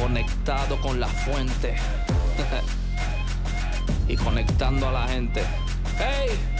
conectado con la fuente y conectando a la gente. ¡Hey!